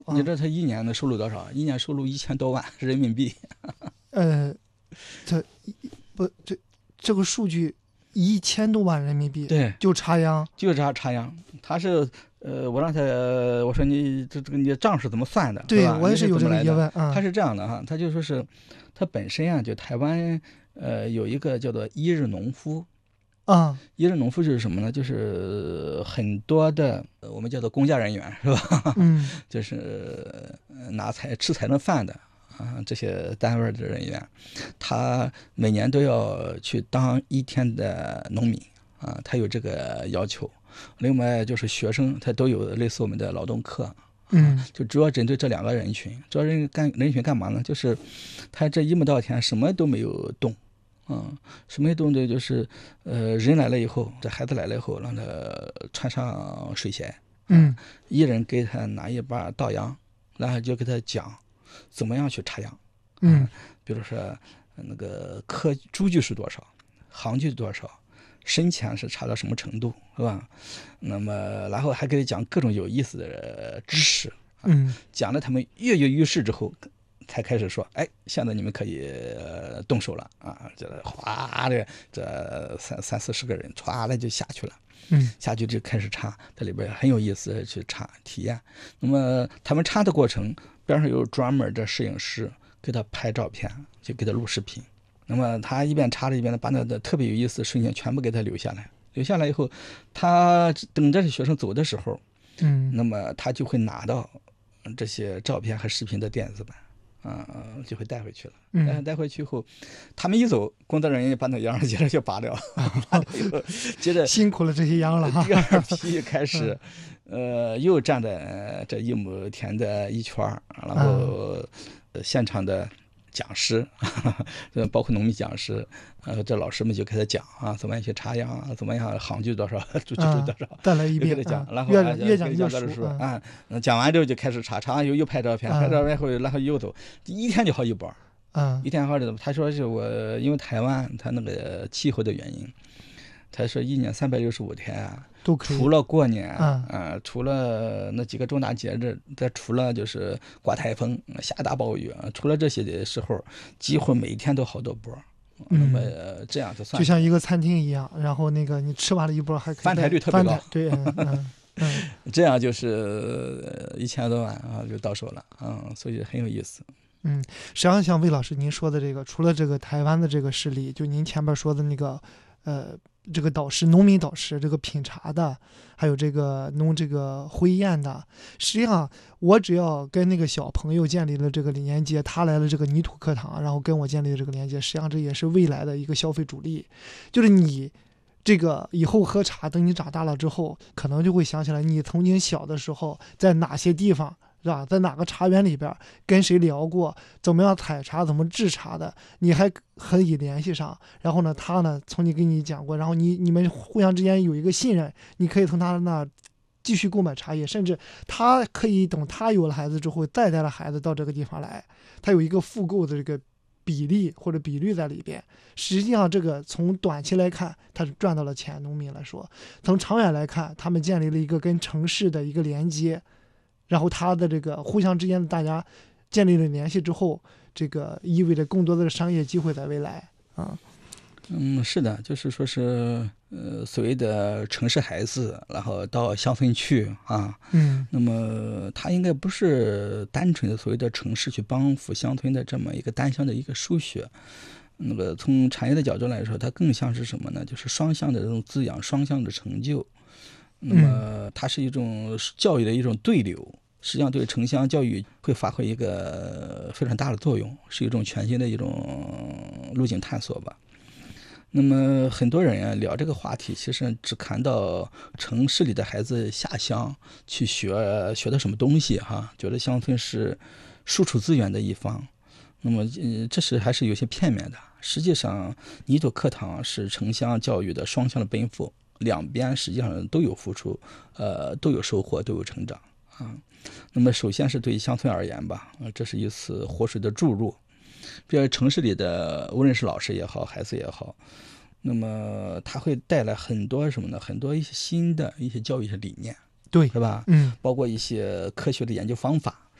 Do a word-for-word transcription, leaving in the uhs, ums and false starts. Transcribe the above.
你知道他一年的收入多少？一年收入一千多万人民币。 呃，这不这这个数据一千多万人民币， 对， 就插秧， 就插插秧。他是呃，我让他我说你这这个你的账是怎么算的？ 对吧我也是有这个疑问。 嗯，他是这样的哈，他就说是他本身啊，就台湾呃有一个叫做一日农夫。 啊、嗯， 一日农夫就是什么呢？就是很多的我们叫做公家人员是吧？ 嗯， 就是拿财吃财政饭的啊，这些单位的人员，他每年都要去当一天的农民啊，他有这个要求。另外就是学生，他都有类似我们的劳动课。 嗯， 就主要针对这两个人群，主要人干人群干嘛呢？就是他这一亩稻田什么都没有动。嗯，什么动的就是呃，人来了以后，这孩子来了以后，让他穿上水鞋， 嗯， 一人给他拿一把稻秧，然后就给他讲怎么样去插秧。 嗯， 比如说那个棵株距是多少，行距多少，深浅是差到什么程度，是吧？那么然后还给他讲各种有意思的知识。 嗯， 讲了他们跃跃欲试之后，才开始说，哎，现在你们可以动手了啊！这哗的，这三三四十个人歘的就下去了。 嗯， 下去就开始插，这里边很有意思，去插体验。那么他们插的过程，边上有专门的摄影师给他拍照片，就给他录视频。那么他一边插着一边把那的特别有意思的瞬间全部给他留下来。留下来以后，他等着学生走的时候， 嗯， 那么他就会拿到这些照片和视频的电子版。啊、嗯，就会带回去了。 嗯， 带回去以后，他们一走，工作人员把那秧接着就拔掉，拔掉以后，接着辛苦了这些秧了哈。 第二批开始，呃，又站在这一亩田的一圈，然后、呃、现场的讲师，包括农民讲师，呃，这老师们就开始讲啊，怎么样去插秧啊，怎么样行距多少，株距多少， 再来一遍， 给他讲，然后越越讲越熟啊。讲完之后就开始插，插完又又拍照片，拍照片后然后又走，一天就好几波。 嗯， 一天好几波。他说是我因为台湾他那个气候的原因，他说一年三百六十五天啊。 都可以， 除了过年啊、 呃，除了那几个重大节日，再除了就是刮台风、下大暴雨，除了这些的时候，几乎每天都好多波。 嗯、 那么、呃、这样就算就像一个餐厅一样，然后那个你吃完了一波还可以翻台率特别高， 对，嗯嗯嗯， 这样就是一千多万啊就到手了，嗯，所以很有意思。 嗯，实际上像魏老师您说的这个，除了这个台湾的这个事例，就您前面说的那个，呃。这个导师，农民导师，这个品茶的，还有这个弄这个灰砚的，实际上我只要跟那个小朋友建立了这个连接，他来了这个泥土课堂，然后跟我建立了这个连接，实际上这也是未来的一个消费主力。就是你这个以后喝茶，等你长大了之后，可能就会想起来你曾经小的时候在哪些地方。是吧？在哪个茶园里边跟谁聊过，怎么样采茶，怎么制茶的，你还可以联系上。然后呢，他呢曾经跟你讲过，然后你你们互相之间有一个信任，你可以从他那继续购买茶叶，甚至他可以等他有了孩子之后，再带了孩子到这个地方来，他有一个复购的这个比例或者比率在里边。实际上，这个从短期来看，他是赚到了钱。农民来说，从长远来看，他们建立了一个跟城市的一个连接。然后他的这个互相之间的大家建立了联系之后，这个意味着更多的商业机会在未来啊。 嗯，是的，就是说是呃所谓的城市孩子，然后到乡村去啊， 嗯， 那么他应该不是单纯的所谓的城市去帮扶乡村的这么一个单向的一个输血。那个从产业的角度来说，它更像是什么呢？就是双向的这种滋养，双向的成就。那么它是一种教育的一种对流，实际上对城乡教育会发挥一个非常大的作用，是一种全新的一种路径探索吧。那么很多人啊聊这个话题，其实只看到城市里的孩子下乡去学学的什么东西哈，觉得乡村是输出资源的一方。那么、呃、这是还是有些片面的。实际上泥土课堂是城乡教育的双向的奔赴，两边实际上都有付出，呃，都有收获，都有成长啊。那么首先是对乡村而言吧，呃、这是一次活水的注入。比如城市里的无论是老师也好，孩子也好，那么它会带来很多什么呢？很多一些新的一些教育的理念， 对， 是吧？ 嗯， 包括一些科学的研究方法。